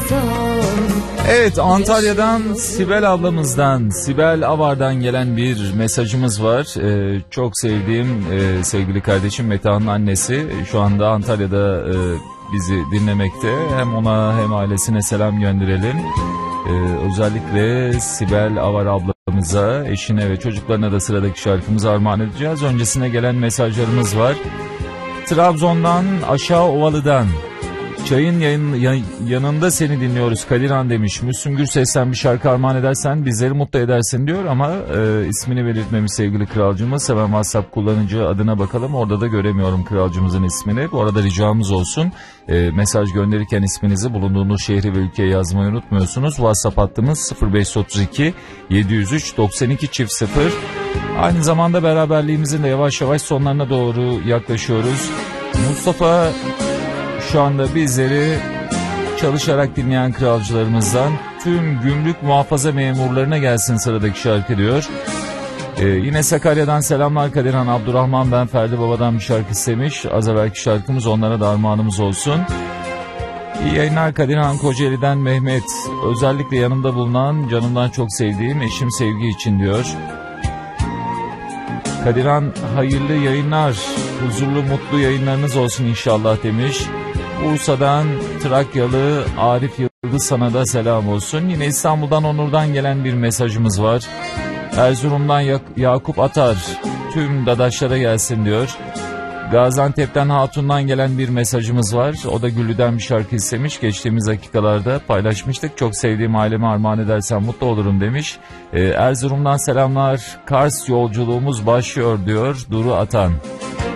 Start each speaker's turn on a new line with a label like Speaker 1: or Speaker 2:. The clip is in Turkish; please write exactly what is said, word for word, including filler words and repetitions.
Speaker 1: Evet, Antalya'dan Sibel ablamızdan, Sibel Avar'dan gelen bir mesajımız var. Ee, çok sevdiğim e, sevgili kardeşim Metehan'ın annesi şu anda Antalya'da e, bizi dinlemekte. Hem ona hem ailesine selam gönderelim. Ee, özellikle Sibel Avar ablamıza, eşine ve çocuklarına da sıradaki şarkımızı armağan edeceğiz. Öncesine gelen mesajlarımız var. Trabzon'dan, Aşağı Ovalı'dan. Çayın yayın, yan, yanında seni dinliyoruz Kadirhan demiş. Müslüm Gürses'ten bir şarkı armağan edersen bizleri mutlu edersin diyor ama e, ismini belirtmemiş sevgili kralcığımız. Hemen WhatsApp kullanıcı adına bakalım. Orada da göremiyorum kralcığımızın ismini. Bu arada ricamız olsun. E, mesaj gönderirken isminizi, bulunduğunuz şehri ve ülkeyi yazmayı unutmuyorsunuz. WhatsApp hattımız sıfır beş otuz iki yedi yüz üç doksan iki çift sıfır. Aynı zamanda beraberliğimizin de yavaş yavaş sonlarına doğru yaklaşıyoruz. Mustafa şu anda bizleri çalışarak dinleyen kralcılarımızdan tüm gümrük muhafaza memurlarına gelsin sıradaki şarkı diyor. Ee, yine Sakarya'dan selamlar Kadirhan, Abdurrahman ben Ferdi Baba'dan bir şarkı istemiş. Az evvelki şarkımız onlara da armağanımız olsun. İyi yayınlar Kadirhan, Kocaeli'den Mehmet. Özellikle yanımda bulunan canımdan çok sevdiğim eşim Sevgi için diyor. Kadirhan hayırlı yayınlar, huzurlu mutlu yayınlarınız olsun inşallah demiş. Bursa'dan Trakyalı Arif Yıldız sana da selam olsun. Yine İstanbul'dan Onur'dan gelen bir mesajımız var. Erzurum'dan Yak- Yakup Atar tüm dadaşlara gelsin diyor. Gaziantep'ten Hatun'dan gelen bir mesajımız var. O da Güllü'den bir şarkı istemiş. Geçtiğimiz dakikalarda paylaşmıştık. Çok sevdiğim aileme armağan edersen mutlu olurum demiş. Ee, Erzurum'dan selamlar. Kars yolculuğumuz başlıyor diyor Duru Atan.